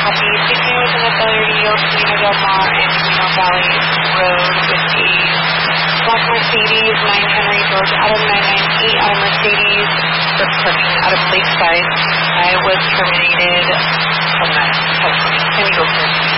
copy. Speaking within the failure to yield Camino Del Mar and Camino Valley Road with a black Mercedes, 9 Henry George Adam 998 out of Mercedes, out of Lakeside. I was terminated from that testimony. Can you go first?